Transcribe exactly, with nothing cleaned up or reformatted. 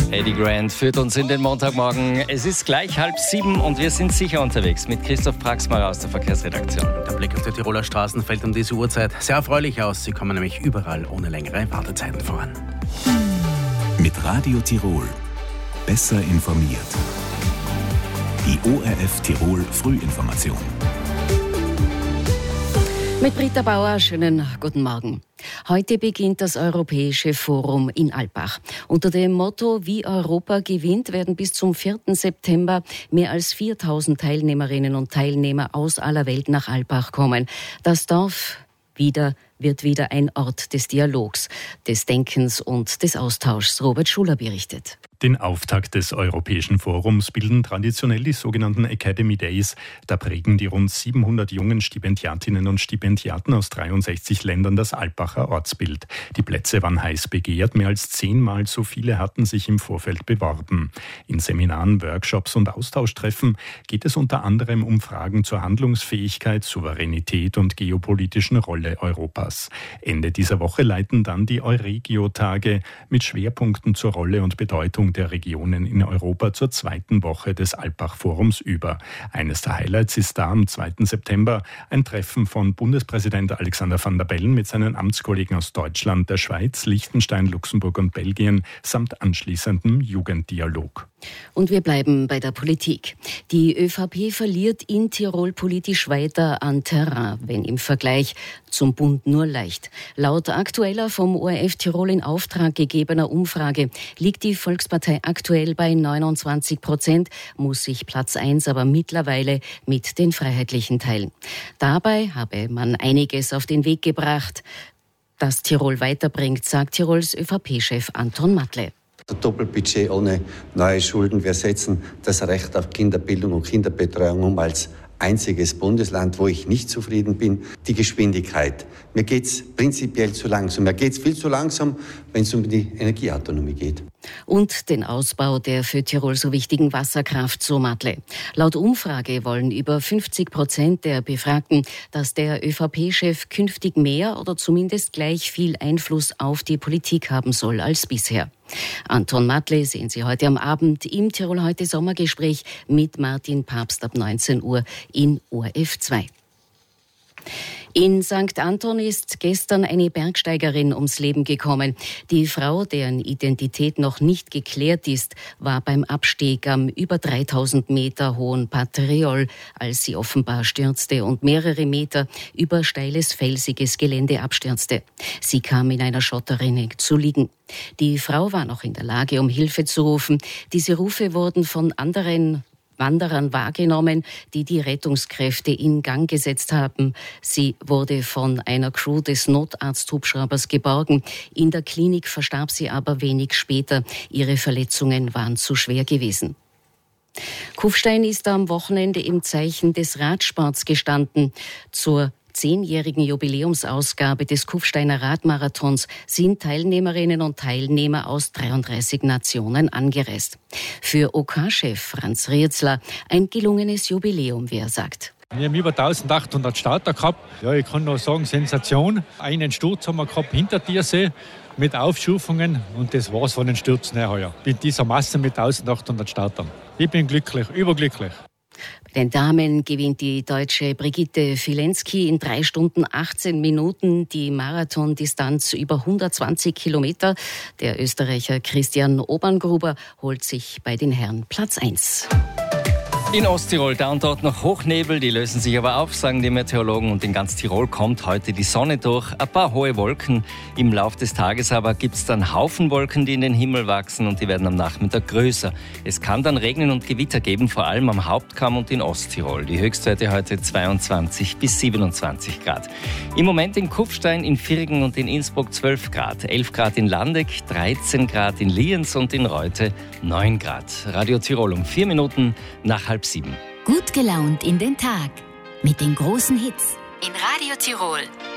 Eddie Grant führt uns in den Montagmorgen. Es ist gleich halb sieben und wir sind sicher unterwegs mit Christoph Praxmar aus der Verkehrsredaktion. Der Blick auf die Tiroler Straßen fällt um diese Uhrzeit sehr erfreulich aus. Sie kommen nämlich überall ohne längere Wartezeiten voran. Mit Radio Tirol. Besser informiert. Die O R F Tirol Frühinformation. Mit Britta Bauer, schönen guten Morgen. Heute beginnt das Europäische Forum in Alpbach. Unter dem Motto Wie Europa gewinnt werden bis zum vierten September mehr als viertausend Teilnehmerinnen und Teilnehmer aus aller Welt nach Alpbach kommen. Das Dorf wieder wird wieder ein Ort des Dialogs, des Denkens und des Austauschs. Robert Schuler berichtet. Den Auftakt des Europäischen Forums bilden traditionell die sogenannten Academy Days. Da prägen die rund siebenhundert jungen Stipendiatinnen und Stipendiaten aus dreiundsechzig Ländern das Alpbacher Ortsbild. Die Plätze waren heiß begehrt, mehr als zehnmal so viele hatten sich im Vorfeld beworben. In Seminaren, Workshops und Austauschtreffen geht es unter anderem um Fragen zur Handlungsfähigkeit, Souveränität und geopolitischen Rolle Europas. Ende dieser Woche leiten dann die Euregio-Tage mit Schwerpunkten zur Rolle und Bedeutung der Regionen in Europa zur zweiten Woche des Alpbach-Forums über. Eines der Highlights ist da am zweiten September ein Treffen von Bundespräsident Alexander Van der Bellen mit seinen Amtskollegen aus Deutschland, der Schweiz, Liechtenstein, Luxemburg und Belgien samt anschließendem Jugenddialog. Und wir bleiben bei der Politik. Die ÖVP verliert in Tirol politisch weiter an Terrain, wenn im Vergleich zum Bund nur leicht. Laut aktueller vom O R F Tirol in Auftrag gegebener Umfrage liegt die Volkspartei aktuell bei neunundzwanzig Prozent, muss sich Platz eins aber mittlerweile mit den Freiheitlichen teilen. Dabei habe man einiges auf den Weg gebracht, das Tirol weiterbringt, sagt Tirols ÖVP-Chef Anton Matle. Das Doppelbudget ohne neue Schulden. Wir setzen das Recht auf Kinderbildung und Kinderbetreuung um als einziges Bundesland, wo ich nicht zufrieden bin. Die Geschwindigkeit. Mir geht es prinzipiell zu langsam. Mir geht es viel zu langsam, wenn es um die Energieautonomie geht. Und den Ausbau der für Tirol so wichtigen Wasserkraft, so Matle. Laut Umfrage wollen über fünfzig Prozent der Befragten, dass der ÖVP-Chef künftig mehr oder zumindest gleich viel Einfluss auf die Politik haben soll als bisher. Anton Matle sehen Sie heute am Abend im Tirol heute Sommergespräch mit Martin Papst ab neunzehn Uhr in O R F zwei. In Sankt Anton ist gestern eine Bergsteigerin ums Leben gekommen. Die Frau, deren Identität noch nicht geklärt ist, war beim Abstieg am über dreitausend Meter hohen Patriol, als sie offenbar stürzte und mehrere Meter über steiles, felsiges Gelände abstürzte. Sie kam in einer Schotterrinne zu liegen. Die Frau war noch in der Lage, um Hilfe zu rufen. Diese Rufe wurden von anderen Wanderern wahrgenommen, die die Rettungskräfte in Gang gesetzt haben. Sie wurde von einer Crew des Notarzthubschraubers geborgen. In der Klinik verstarb sie aber wenig später. Ihre Verletzungen waren zu schwer gewesen. Kufstein ist am Wochenende im Zeichen des Radsports gestanden. Zur zehnjährigen Jubiläumsausgabe des Kufsteiner Radmarathons sind Teilnehmerinnen und Teilnehmer aus dreiunddreißig Nationen angereist. Für O K-Chef Franz Rietzler ein gelungenes Jubiläum, wie er sagt. Wir haben über eintausendachthundert Starter gehabt. Ja, ich kann nur sagen, Sensation. Einen Sturz haben wir gehabt hinter Tiersee mit Aufschufungen und das war's von den Stürzen her heuer. Mit dieser Masse mit eintausendachthundert Startern. Ich bin glücklich, überglücklich. Bei den Damen gewinnt die Deutsche Brigitte Filensky in drei Stunden achtzehn Minuten die Marathondistanz über hundertzwanzig Kilometer. Der Österreicher Christian Oberngruber holt sich bei den Herren Platz eins. In Osttirol, da und dort noch Hochnebel, die lösen sich aber auf, sagen die Meteorologen. Und in ganz Tirol kommt heute die Sonne durch. Ein paar hohe Wolken im Lauf des Tages, aber gibt es dann Haufen Wolken, die in den Himmel wachsen und die werden am Nachmittag größer. Es kann dann Regnen und Gewitter geben, vor allem am Hauptkamm und in Osttirol. Die Höchstwerte heute zweiundzwanzig bis siebenundzwanzig Grad. Im Moment in Kufstein, in Virgen und in Innsbruck zwölf Grad, elf Grad in Landeck, dreizehn Grad in Lienz und in Reute neun Grad. Radio Tirol um vier Minuten nach halb sieben. Gut gelaunt in den Tag mit den großen Hits in Radio Tirol.